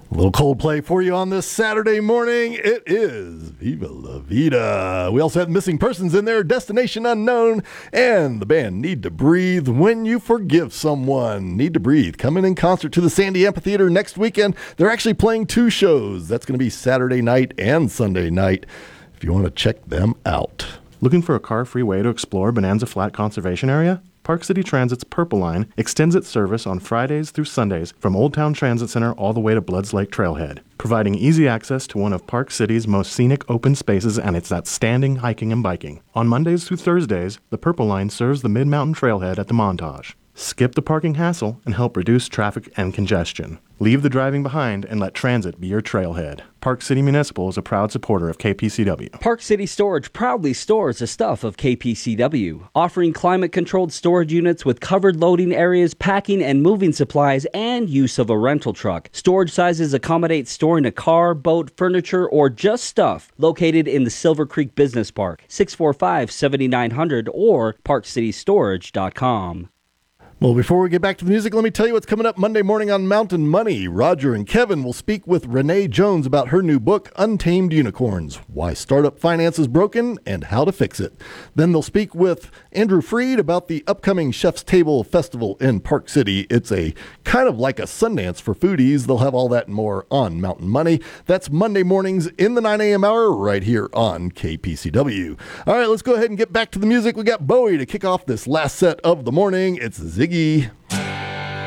A little Coldplay for you on this Saturday morning. It is Viva La Vida. We also have Missing Persons in there, Destination Unknown, and the band Need to Breathe, When You Forgive Someone. Need to Breathe coming in concert to the Sandy Amphitheater next weekend. They're actually playing 2 shows. That's going to be Saturday night and Sunday night if you want to check them out. Looking for a car-free way to explore Bonanza Flat Conservation Area? Park City Transit's Purple Line extends its service on Fridays through Sundays from Old Town Transit Center all the way to Bloods Lake Trailhead, providing easy access to one of Park City's most scenic open spaces and its outstanding hiking and biking. On Mondays through Thursdays, the Purple Line serves the Mid-Mountain Trailhead at the Montage. Skip the parking hassle and help reduce traffic and congestion. Leave the driving behind and let transit be your trailhead. Park City Municipal is a proud supporter of KPCW. Park City Storage proudly stores the stuff of KPCW, offering climate-controlled storage units with covered loading areas, packing and moving supplies, and use of a rental truck. Storage sizes accommodate storing a car, boat, furniture, or just stuff. Located in the Silver Creek Business Park, 645-7900 or parkcitystorage.com. Well, before we get back to the music, let me tell you what's coming up Monday morning on Mountain Money. Roger and Kevin will speak with Renee Jones about her new book, Untamed Unicorns, Why Startup Finance is Broken and How to Fix It. Then they'll speak with Andrew Freed about the upcoming Chef's Table Festival in Park City. It's a kind of like a Sundance for foodies. They'll have all that and more on Mountain Money. That's Monday mornings in the 9 a.m. hour right here on KPCW. All right, let's go ahead and get back to the music. We got Bowie to kick off this last set of the morning. It's Ziggy.